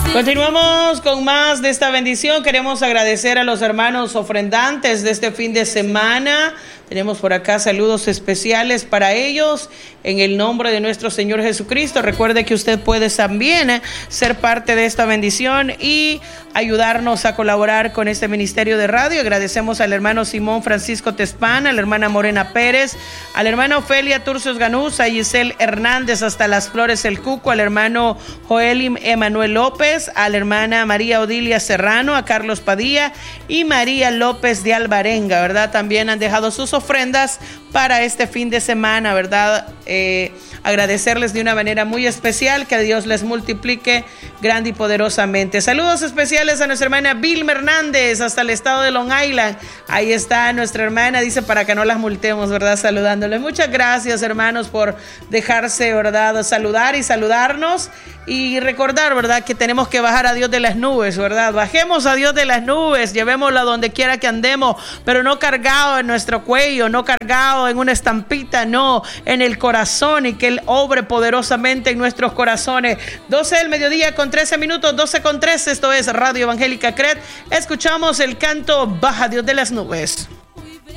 Continuamos con más de esta bendición. Queremos agradecer a los hermanos ofrendantes de este fin de semana. Tenemos por acá saludos especiales para ellos en el nombre de nuestro Señor Jesucristo. Recuerde que usted puede también ser parte de esta bendición y ayudarnos a colaborar con este ministerio de radio. Agradecemos al hermano Simón Francisco Tespán, a la hermana Morena Pérez, a la hermana Ofelia Turcios Ganús, a Giselle Hernández hasta Las Flores El Cuco, al hermano Joelim Emanuel López, a la hermana María Odilia Serrano, a Carlos Padilla y María López de Alvarenga, ¿verdad? También han dejado sus ofrendas para este fin de semana, ¿verdad? Agradecerles de una manera muy especial, que Dios les multiplique grande y poderosamente. Saludos especiales a nuestra hermana Vilma Hernández hasta el estado de Long Island. Ahí está nuestra hermana, dice, para que no las multemos, ¿verdad? Saludándole. Muchas gracias, hermanos, por dejarse, ¿verdad?, saludar y saludarnos. Y recordar, ¿verdad?, que tenemos que bajar a Dios de las nubes, ¿verdad? Bajemos a Dios de las nubes, llevémoslo a donde quiera que andemos, pero no cargado en nuestro cuello, no cargado en una estampita, no, en el corazón, y que Él obre poderosamente en nuestros corazones. 12 del mediodía con 13 minutos, 12 con 13, esto es Radio Evangélica CRED. Escuchamos el canto Baja Dios de las nubes.